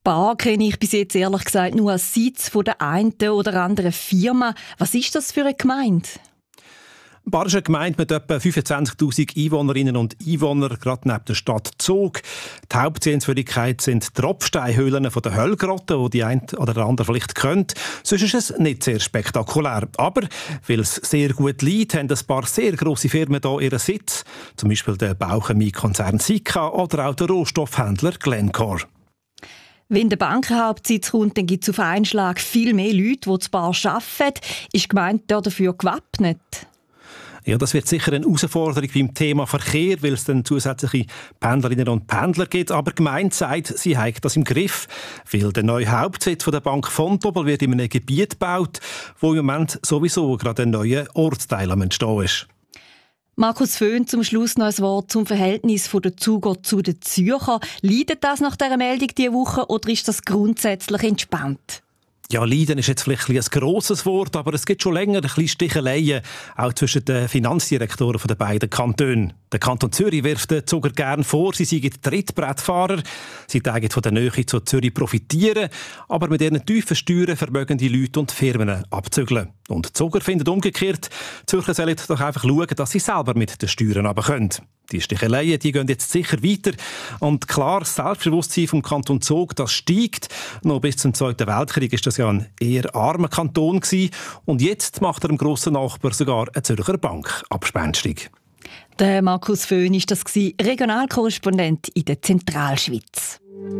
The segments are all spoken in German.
Bar kenne ich bis jetzt ehrlich gesagt nur als Sitz von der einen oder anderen Firma. Was ist das für eine Gemeinde? Bar ist eine Gemeinde mit etwa 25'000 Einwohnerinnen und Einwohnern, gerade neben der Stadt Zug. Die Hauptsehenswürdigkeit sind die Tropfsteinhöhlen von der Höllgrotte, die die eine oder der andere vielleicht kennt. Sonst ist es nicht sehr spektakulär. Aber weil es sehr gut liegt, haben ein paar sehr grosse Firmen hier ihren Sitz. Zum Beispiel der Bauchemie-Konzern Sika oder auch der Rohstoffhändler Glencore. Wenn der Bankenhauptsitz kommt, dann gibt es auf einen Schlag viel mehr Leute, die zu Bar arbeiten. Ist die Gemeinde dafür gewappnet? Ja, das wird sicher eine Herausforderung beim Thema Verkehr, weil es dann zusätzliche Pendlerinnen und Pendler gibt. Aber die Gemeinde sagt, sie hat das im Griff, weil der neue Hauptsitz der Bank Vontobel wird in einem Gebiet gebaut, wo im Moment sowieso gerade ein neuer Ortsteil am Entstehen ist. Markus Föhn, zum Schluss noch ein Wort zum Verhältnis der Zuger zu den Zürcher. Leidet das nach dieser Meldung diese Woche oder ist das grundsätzlich entspannt? Ja, leiden ist jetzt vielleicht ein grosses Wort, aber es gibt schon länger ein bisschen Sticheleien, auch zwischen den Finanzdirektoren der beiden Kantone. Der Kanton Zürich wirft den Zuger gerne vor, sie seien Trittbrettfahrer. Sie tägen von der Nähe zu Zürich profitieren, aber mit ihren tiefen Steuern vermögen die Leute und Firmen abzügeln. Und die Zuger finden umgekehrt, die Zürcher sollen doch einfach schauen, dass sie selber mit den Steuern runterkommen. Die Sticheleien, die gehen jetzt sicher weiter. Und klar, das Selbstbewusstsein vom Kanton Zug, das steigt. Noch bis zum Zweiten Weltkrieg war das ja ein eher armer Kanton gewesen. Und jetzt macht er dem grossen Nachbar sogar eine Zürcher Bank abspenstig. Der Markus Föhn war das, Regionalkorrespondent in der Zentralschweiz.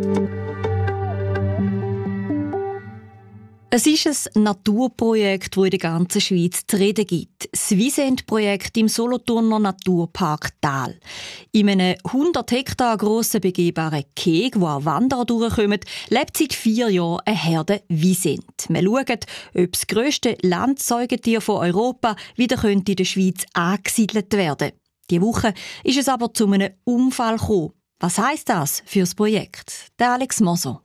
Es ist ein Naturprojekt, das in der ganzen Schweiz zu reden gibt. Das Wiesent-Projekt im Solothurner Naturpark Thal. In einem 100 Hektar grossen begehbaren Keg, wo auch Wanderer durchkommen, lebt seit 4 Jahren eine Herde Wiesent. Wir schauen, ob das grösste Landsäugetier von Europa wieder in der Schweiz angesiedelt werden könnte. Diese Woche ist es aber zu einem Unfall gekommen. Was heisst das für das Projekt? Der Alex Moser.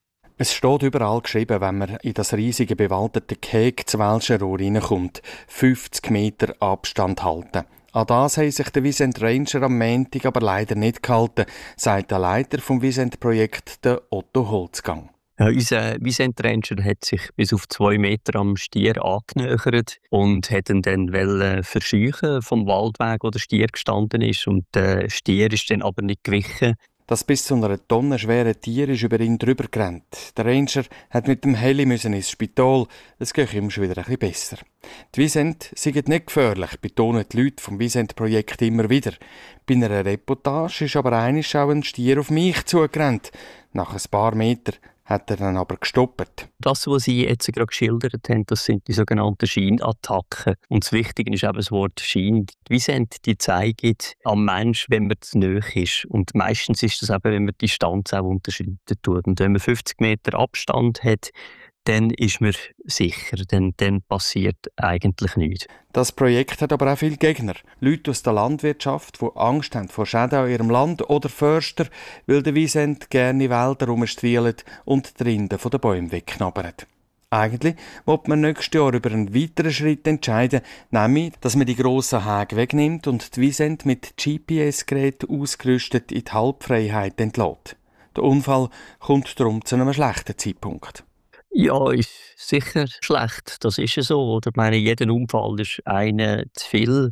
Es steht überall geschrieben, wenn man in das riesige bewaldete Keg zu Welschenrohr reinkommt, 50 Meter Abstand halten. An das haben sich der Wiesent Ranger am Montag aber leider nicht gehalten, sagt der Leiter vom Wiesent-Projekt, der Otto Holzgang. Ja, unser Wiesent Ranger hat sich bis auf 2 Meter am Stier angenähert und hat ihn dann verscheuchen vom Waldweg, wo der Stier gestanden ist. Und der Stier ist dann aber nicht gewichen. Das bis zu einer Tonne schwere Tier ist über ihn drüber gerannt. Der Ranger hat mit dem Heli ins Spital. Es geht ihm schon wieder ein bisschen besser. Die Wiesent sind nicht gefährlich, betonen die Leute vom Wiesent-Projekt immer wieder. Bei einer Reportage ist aber einmal auch ein Stier auf mich zugerannt. Nach ein paar Metern hat er dann aber gestoppt. Das, was Sie jetzt gerade geschildert haben, das sind die sogenannten Scheinattacken. Und das Wichtige ist eben das Wort Schein. Die Wiesent, die zeigen am Mensch, wenn man zu nahe ist. Und meistens ist das eben, wenn man die Distanz auch unterschreiten tut. Und wenn man 50 Meter Abstand hat, dann ist man sicher, dann passiert eigentlich nichts. Das Projekt hat aber auch viele Gegner. Leute aus der Landwirtschaft, die Angst haben vor Schäden an ihrem Land, oder Förster, weil der Wiesent gerne Wälder herumstrielen und die Rinde von den Bäumen wegknabbern. Eigentlich will man nächstes Jahr über einen weiteren Schritt entscheiden, nämlich, dass man die grossen Häge wegnimmt und die Wiesent mit GPS-Geräten ausgerüstet in die Halbfreiheit entlässt. Der Unfall kommt darum zu einem schlechten Zeitpunkt. Ja, ist sicher schlecht. Das ist ja so. Oder? Ich meine, jeder Unfall ist einer zu viel.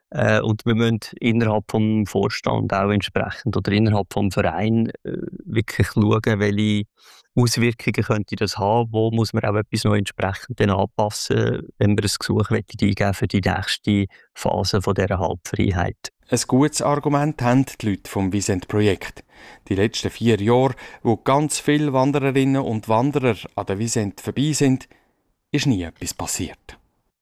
Und wir müssen innerhalb des Vorstands auch entsprechend oder innerhalb des Vereins wirklich schauen, welche Auswirkungen könnte das haben. Wo muss man auch etwas noch entsprechend anpassen, wenn wir ein Gesuch eingeben für die nächste Phase von dieser Halbfreiheit. Ein gutes Argument haben die Leute vom Wiesent-Projekt. Die letzten 4 Jahre, wo ganz viele Wandererinnen und Wanderer an der Wiesent vorbei sind, ist nie etwas passiert.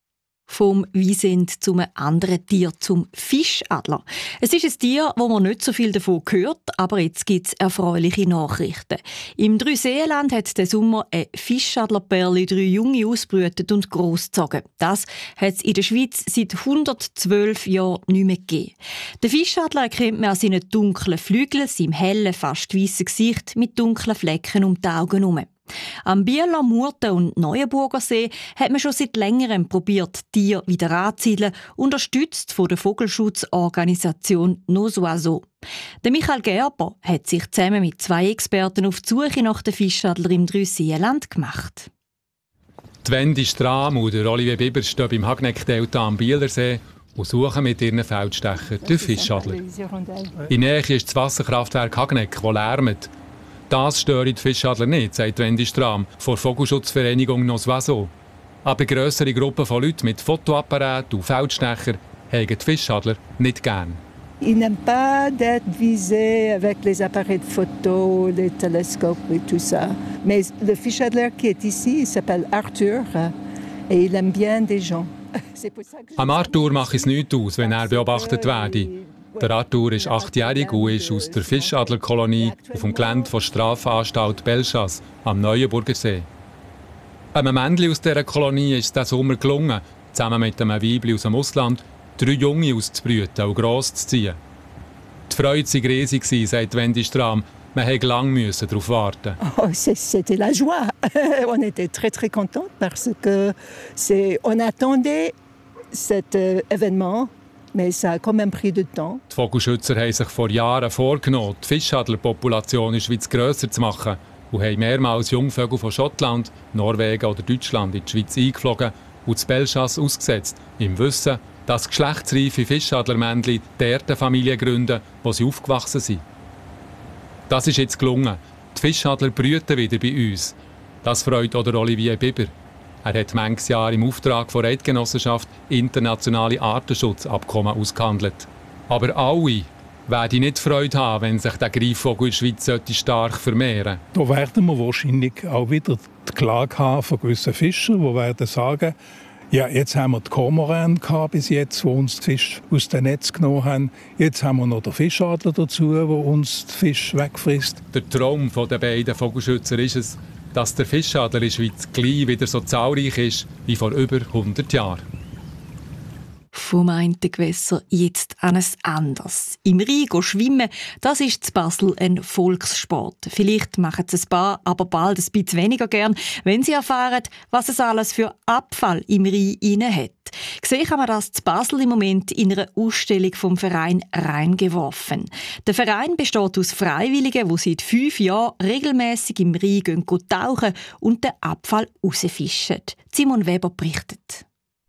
Vom Wiesent zum anderen Tier, zum Fischadler. Es ist ein Tier, wo man nicht so viel davon hört, aber jetzt gibt es erfreuliche Nachrichten. Im Dreiseenland hat der Sommer ein Fischadlerpärli 3 Junge ausbrütet und großgezogen. Das hat es in der Schweiz seit 112 Jahren nicht mehr gegeben. Den Fischadler erkennt man an seinen dunklen Flügeln, seinem hellen, fast weissen Gesicht mit dunklen Flecken um die Augen herum. Am Bieler, Murten und Neuenburger See hat man schon seit längerem probiert, Tiere wieder anzusiedeln, unterstützt von der Vogelschutzorganisation Nos Oiseaux. Der Michael Gerber hat sich zusammen mit 2 Experten auf die Suche nach den Fischadler im Dreisseenland gemacht. Die Wendy Stram und Olivier Biber stehen beim Hagneck-Delta am Bielersee und suchen mit ihren Feldstechern den Fischadler. In Nähe ist das Wasserkraftwerk Hagneck, das lärmt. Das stört die Fischadler nicht, sagt Wendy Stram von der Vogelschutzvereinigung Nos Oiseaux. Aber grössere Gruppen von Leuten mit Fotoapparaten und Feldstecher haben die Fischadler nicht gern. Ils n'aiment pas d'être visés avec les appareils de photo, les télescopes et tout ça. Mais le fischadler qui est ici, il s'appelle Arthur et il aime bien des gens. Am Arthur macht es nichts aus, wenn er beobachtet werde. Der Arthur ist 8-jährig und ist aus der Fischadlerkolonie auf dem Gelände der Strafanstalt Belchas am Neuenburger See. Einem Männchen aus dieser Kolonie ist es diesen Sommer gelungen, zusammen mit einem Weibchen aus dem Ausland 3 Junge auszubrüten und gross zu ziehen. Die Freude war riesig, sagt Wendy Stram. Man musste lange darauf warten. Oh, c'était la joie. On était très contents parce que on attendait cet événement, mais ça a quand même pris du temps. Die Vogelschützer haben sich vor Jahren vorgenommen, die Fischadlerpopulation in der Schweiz grösser zu machen und haben mehrmals Jungvögel von Schottland, Norwegen oder Deutschland in die Schweiz eingeflogen und das Belchas ausgesetzt, im Wissen, dass geschlechtsreife Fischadlermännchen dort Familien gründen, wo sie aufgewachsen sind. Das ist jetzt gelungen. Die Fischadler brüten wieder bei uns. Das freut auch Olivier Biber. Er hat manches Jahr im Auftrag der Eidgenossenschaft internationale Artenschutzabkommen ausgehandelt. Aber alle werden nicht Freude haben, wenn sich der Greifvogel in der Schweiz stark vermehren sollte. Da werden wir wahrscheinlich auch wieder die Klage haben von gewissen Fischern, die werden sagen, ja, jetzt haben wir die Kormoran bis jetzt, die uns die Fisch aus dem Netz genommen haben. Jetzt haben wir noch den Fischadler dazu, der uns den Fisch wegfrisst. Der Traum der beiden Vogelschützer ist es, dass der Fischadler in der Schweiz gleich wieder so zahlreich ist wie vor über 100 Jahren. Vom einen Gewässer jetzt an ein anderes. Im Rhein schwimmen, das ist in Basel ein Volkssport. Vielleicht machen es ein paar, aber bald ein bisschen weniger gern, wenn sie erfahren, was es alles für Abfall im Rhein hat. Gesehen kann man das in Basel im Moment in einer Ausstellung vom Verein Reingeworfen. Der Verein besteht aus Freiwilligen, die seit 5 Jahren regelmässig im Rhein gehen tauchen und den Abfall rausfischen. Simon Weber berichtet.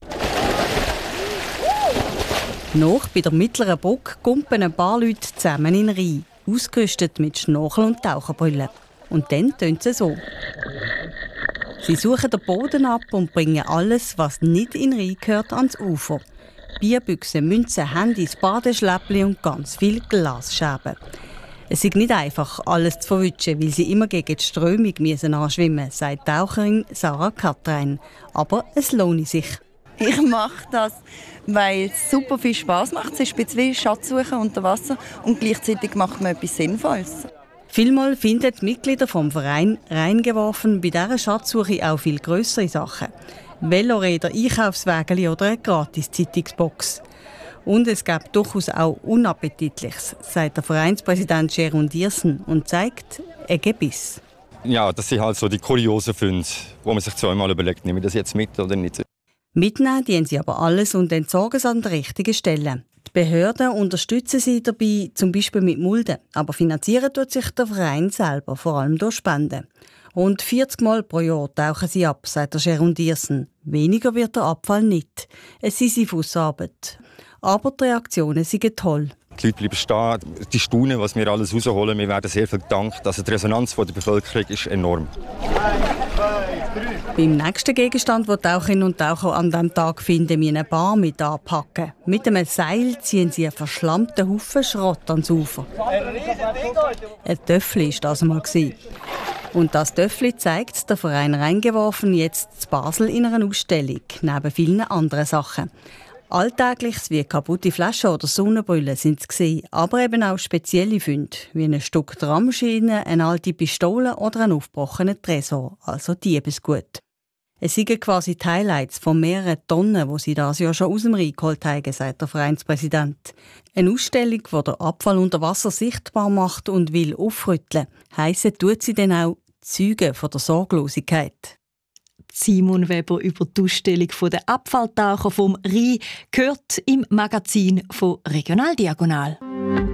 Noch bei der mittleren Brücke kumpen ein paar Leute zusammen in den Rhein, ausgerüstet mit Schnorchel und Taucherbrillen. Und dann tönt es so. Sie suchen den Boden ab und bringen alles, was nicht in den Rhein gehört, ans Ufer. Bierbüchsen, Münzen, Handys, Badeschläppchen und ganz viel Glasscherben. Es ist nicht einfach, alles zu verwischen, weil sie immer gegen die Strömung anschwimmen müssen, sagt Taucherin Sarah Katrein. Aber es lohnt sich. Ich mache das, weil es super viel Spass macht. Es ist ein bisschen Schatzsuchen unter Wasser und gleichzeitig macht man etwas Sinnvolles. Vielmal finden die Mitglieder vom Verein Reingeworfen bei dieser Schatzsuche auch viel grössere Sachen. Veloräder, Einkaufswägel oder eine Gratis-Zeitungsbox. Und es gibt durchaus auch Unappetitliches, sagt der Vereinspräsident Jeroen Diersen und zeigt ein Gebiss. Ja, das sind halt so die kuriosen Funde, wo man sich zweimal überlegt, nehme ich das jetzt mit oder nicht. Mitnehmen dienen sie aber alles und entsorgen es an der richtigen Stelle. Die Behörden unterstützen sie dabei, zum Beispiel mit Mulden. Aber finanzieren tut sich der Verein selber, vor allem durch Spenden. Rund 40 Mal pro Jahr tauchen sie ab, sagt der Jeroen Diersen. Weniger wird der Abfall nicht. Es ist Sisyphusarbeit. Aber die Reaktionen sind toll. Die Leute bleiben stehen, die staunen, was wir alles rausholen. Wir werden sehr viel gedankt. Also die Resonanz der Bevölkerung ist enorm. Beim nächsten Gegenstand, den Taucherinnen und Taucher an diesem Tag finden, müssen eine Bar mit anpacken. Mit einem Seil ziehen sie einen verschlammten Haufen Schrott ans Ufer. Ein Töffli war das einmal. Und das Töffli zeigt der Verein Reingeworfen jetzt in Basel in einer Ausstellung, neben vielen anderen Sachen. Alltägliches wie kaputte Flaschen oder Sonnenbrillen sind es gesehen, aber eben auch spezielle Funde, wie ein Stück Drehmaschine, eine alte Pistole oder ein aufgebrochener Tresor, also Diebesgut. Es sind quasi die Highlights von mehreren Tonnen, die sie das Jahr schon aus dem Rhein geholt haben, sagt der Vereinspräsident. Eine Ausstellung, die den Abfall unter Wasser sichtbar macht und will aufrütteln. Heissen tut sie dann auch Zeugen von der Sorglosigkeit. Simon Weber über die Ausstellung der Abfalltaucher vom Rhein gehört im Magazin von Regionaldiagonal.